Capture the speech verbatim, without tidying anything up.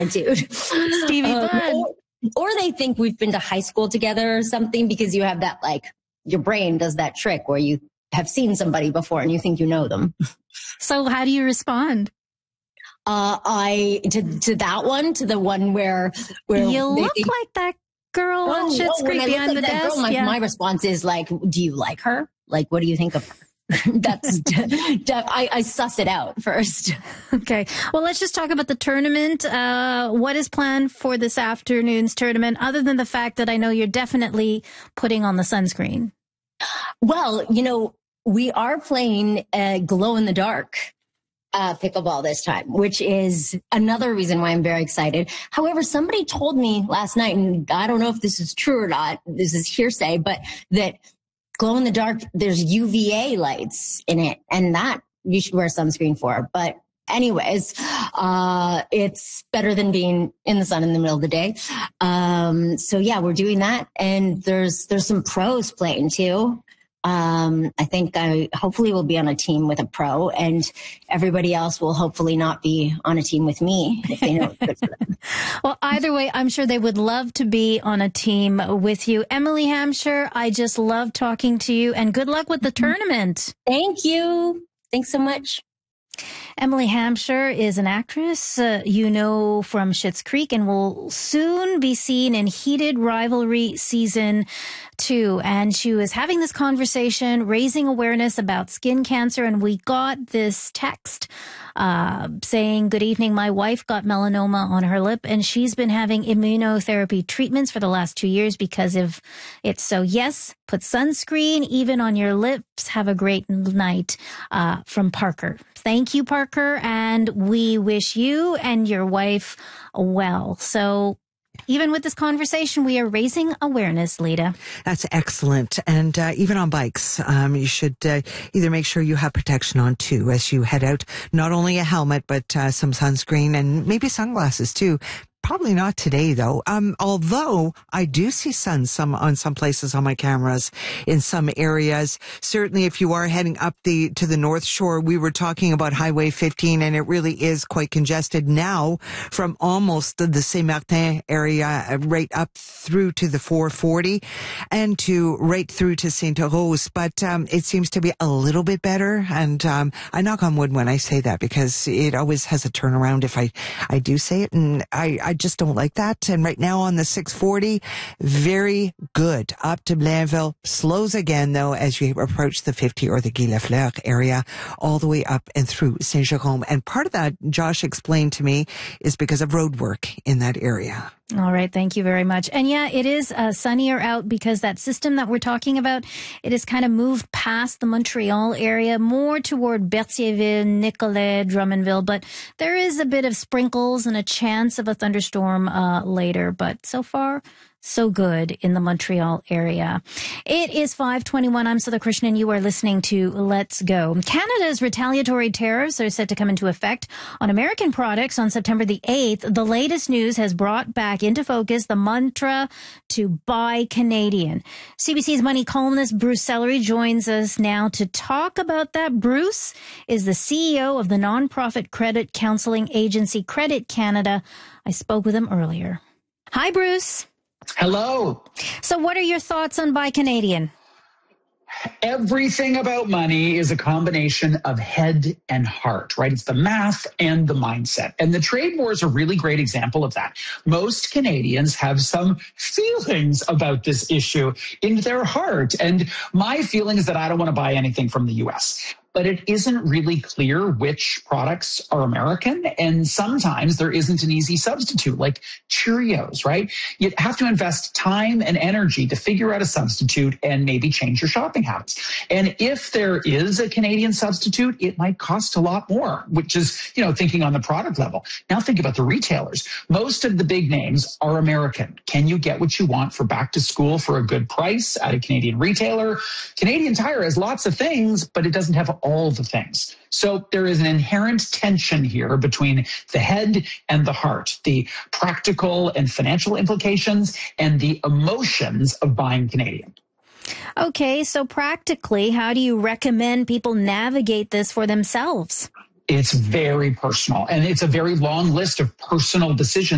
dude. Stevie um, Bun. or, or they think we've been to high school together or something, because you have that, like, your brain does that trick where you have seen somebody before and you think you know them. So how do you respond? Uh, I, to, to that one, to the one where, where you they look think, like that girl oh, on Schitt's oh, when Creek I look behind like the that desk. girl, my, yeah. my response is like, do you like her? Like, what do you think of her? That's, de- de- I, I suss it out first. Okay. Well, let's just talk about the tournament. Uh, what is planned for this afternoon's tournament, other than the fact that I know you're definitely putting on the sunscreen? Well, you know, we are playing uh, glow in the dark uh, pickleball this time, which is another reason why I'm very excited. However, somebody told me last night, and I don't know if this is true or not, this is hearsay, but that glow in the dark, there's U V A lights in it, and that you should wear sunscreen for. But anyways, uh, it's better than being in the sun in the middle of the day. Um, so yeah, we're doing that. And there's, there's some pros playing too. Um, I think I hopefully will be on a team with a pro, and everybody else will hopefully not be on a team with me if they know it's good for them. Well, either way, I'm sure they would love to be on a team with you. Emily Hampshire, I just love talking to you, and good luck with the tournament. Thank you. Thanks so much. Emily Hampshire is an actress uh, you know from Schitt's Creek, and will soon be seen in Heated Rivalry Season two. And she was having this conversation, raising awareness about skin cancer, and we got this text uh, saying, good evening, my wife got melanoma on her lip, and she's been having immunotherapy treatments for the last two years because of it. So yes, put sunscreen even on your lips. Have a great night, uh, from Parker. Thank you, Parker, and we wish you and your wife well. So even with this conversation, we are raising awareness, Lita. That's excellent. And uh, even on bikes, um, you should uh, either make sure you have protection on too as you head out. Not only a helmet, but uh, some sunscreen and maybe sunglasses too. Probably not today, though. Um, although I do see sun some on some places on my cameras in some areas. Certainly, if you are heading up the to the North Shore, we were talking about Highway fifteen, and it really is quite congested now from almost the Saint-Martin area uh, right up through to the four forty and to right through to Saint-Rose. But um, it seems to be a little bit better, and um, I knock on wood when I say that, because it always has a turnaround if I I do say it, and I. I just don't like that. And right now on the six forty, very good. Up to Blainville. Slows again, though, as you approach the fifty or the Guy Lafleur area, all the way up and through Saint-Jérôme. And part of that, Josh explained to me, is because of road work in that area. All right. Thank you very much. And yeah, it is uh, sunnier out because that system that we're talking about, it has kind of moved past the Montreal area, more toward Berthierville, Nicolet, Drummondville. But there is a bit of sprinkles and a chance of a thunderstorm uh, later. But so far, so good in the Montreal area. It is five twenty-one. I'm Sudha Krishnan, and you are listening to Let's Go. Canada's retaliatory tariffs are set to come into effect on American products on September the eighth. The latest news has brought back into focus the mantra to buy Canadian. C B C's money columnist Bruce Sellery joins us now to talk about that. Bruce is the C E O of the nonprofit credit counseling agency Credit Canada. I spoke with him earlier. Hi, Bruce. Hello. So what are your thoughts on Buy Canadian? Everything about money is a combination of head and heart, right? It's the math and the mindset. And the trade war is a really great example of that. Most Canadians have some feelings about this issue in their heart. And my feeling is that I don't want to buy anything from the U S. But it isn't really clear which products are American. And sometimes there isn't an easy substitute, like Cheerios, right? You have to invest time and energy to figure out a substitute and maybe change your shopping habits. And if there is a Canadian substitute, it might cost a lot more, which is, you know, thinking on the product level. Now think about the retailers. Most of the big names are American. Can you get what you want for back to school for a good price at a Canadian retailer? Canadian Tire has lots of things, but it doesn't have all the things. So there is an inherent tension here between the head and the heart, the practical and financial implications and the emotions of buying Canadian. Okay, so practically, how do you recommend people navigate this for themselves? It's very personal, and it's a very long list of personal decisions